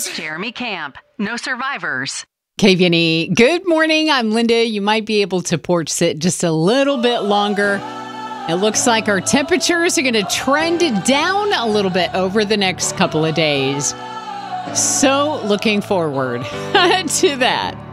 Jeremy Camp. No survivors. KVNE. Good morning. I'm Linda. You might be able to porch sit just a little bit longer. It looks like our temperatures are going to trend down a little bit over the next couple of days. So looking forward to that.